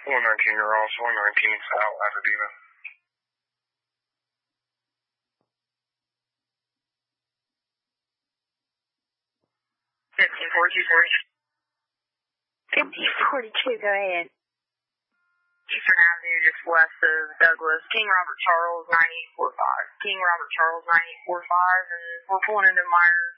119 Ross, 119 South Pasadena. 1542, go ahead. Eastern Avenue, just west of Douglas. King Robert Charles, 9845. King Robert Charles, 9845, and we're pulling into Myers